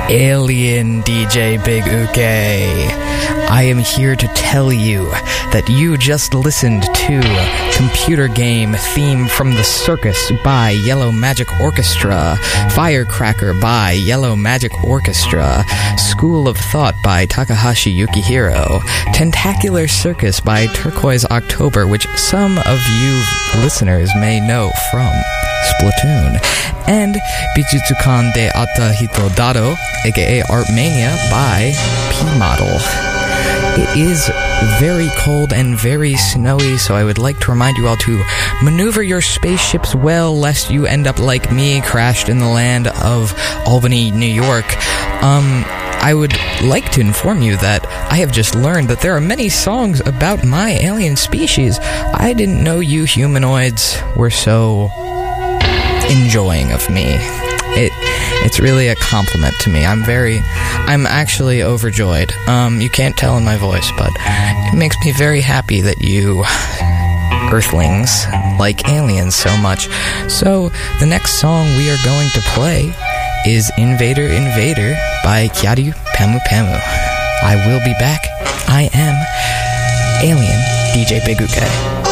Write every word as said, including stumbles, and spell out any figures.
Alien D J Big Uke. I am here to tell you that you just listened to Computer Game Theme from the Circus by Yellow Magic Orchestra, Firecracker by Yellow Magic Orchestra, School of Thought by Takahashi Yukihiro, Tentacular Circus by Turquoise October, which some of you listeners may know from Splatoon, and Bijutsukan de Atahito Dado, aka Art Mania, by P-Model. It is very cold and very snowy, so I would like to remind you all to maneuver your spaceships well, lest you end up like me, crashed in the land of Albany, New York. Um... I would like to inform you that I have just learned that there are many songs about my alien species. I didn't know you humanoids were so enjoying of me. It it's really a compliment to me. I'm very I'm actually overjoyed. Um you can't tell in my voice, but it makes me very happy that you Earthlings like aliens so much. So the next song we are going to play is Invader Invader by Kyaru Pamu Pamu. I will be back. I am Alien D J Big Uke.